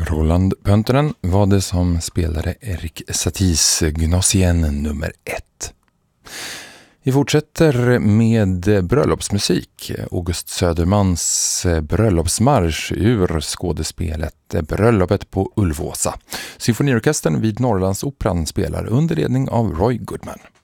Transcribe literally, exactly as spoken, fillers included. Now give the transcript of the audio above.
Roland Pöntönen var det som spelade Erik Saties Gnossien nummer ett. Vi fortsätter med bröllopsmusik. August Södermans bröllopsmarsch ur skådespelet Bröllopet på Ulvåsa. Symfoniorkestern vid Norrlandsoperan spelar under ledning av Roy Goodman.